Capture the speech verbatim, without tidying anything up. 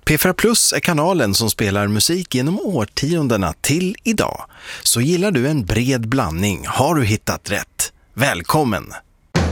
P fyra Plus är kanalen som spelar musik genom årtiondena till idag. Så gillar du en bred blandning har du hittat rätt. Välkommen!